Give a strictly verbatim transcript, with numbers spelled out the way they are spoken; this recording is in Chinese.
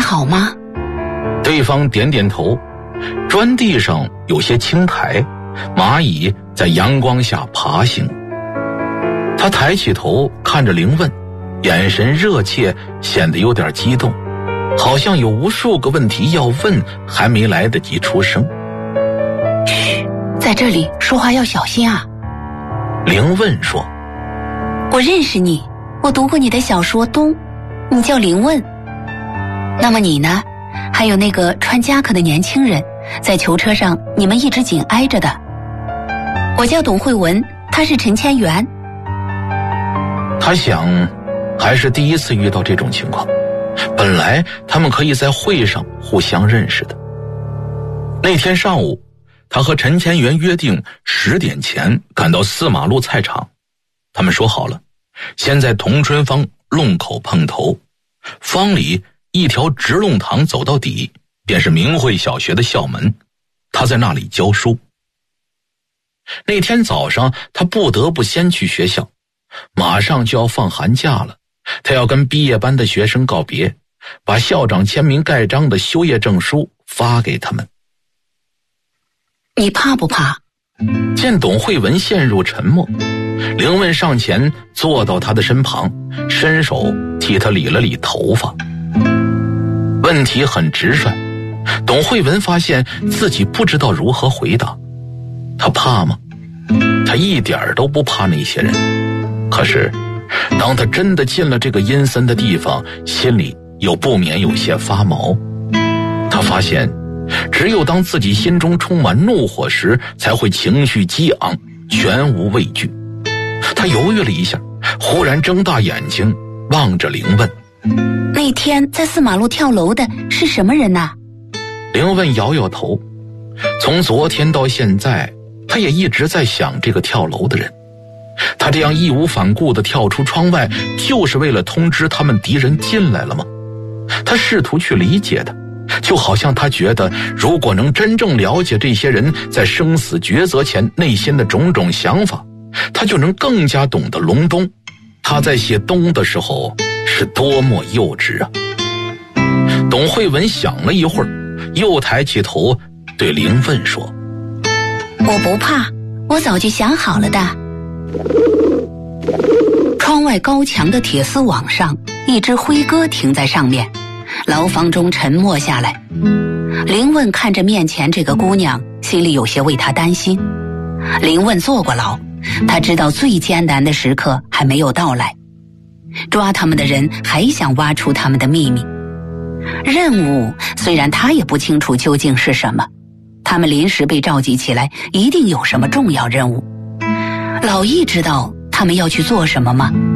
好吗？ 对方点点头。砖地上有些青苔，蚂蚁在阳光下爬行。他抬起头看着灵问，眼神热切，显得有点激动，好像有无数个问题要问，还没来得及出声。 嘘，在这里说话要小心啊。 灵问说： 我认识你，我读过你的小说《冬》，你叫灵问。那么你呢？还有那个穿夹克的年轻人，在囚车上你们一直紧挨着的。我叫董慧文，他是陈千元。 他想，还是第一次遇到这种情况，本来他们可以在会上互相认识的。那天上午，他和陈千元约定十点前赶到四马路菜场，他们说好了，先在同春坊弄口碰头，坊里一条直弄堂走到底，便是明慧小学的校门，他在那里教书。那天早上，他不得不先去学校，马上就要放寒假了，他要跟毕业班的学生告别，把校长签名盖章的休业证书发给他们。 你怕不怕？ 见董慧文陷入沉默，灵问上前坐到他的身旁，伸手替他理了理头发。问题很直率，董慧文发现自己不知道如何回答。他怕吗？他一点都不怕那些人。可是当他真的进了这个阴森的地方，心里又不免有些发毛。他发现只有当自己心中充满怒火时，才会情绪激昂，全无畏惧。他犹豫了一下，忽然睁大眼睛望着灵问： 那天在四马路跳楼的是什么人呐？ 灵问摇摇头。从昨天到现在，他也一直在想这个跳楼的人。他这样义无反顾地跳出窗外，就是为了通知他们敌人进来了吗？他试图去理解他，就好像他觉得，如果能真正了解这些人在生死抉择前内心的种种想法，他就能更加懂得隆冬他在写冬的时候是多么幼稚啊。董慧文想了一会儿，又抬起头对灵问说： 我不怕，我早就想好了的。窗外高墙的铁丝网上，一只灰鸽停在上面，牢房中沉默下来。灵问看着面前这个姑娘，心里有些为她担心。灵问坐过牢，他知道最艰难的时刻还没有到来，抓他们的人还想挖出他们的秘密。任务虽然他也不清楚究竟是什么，他们临时被召集起来，一定有什么重要任务。老易知道他们要去做什么吗？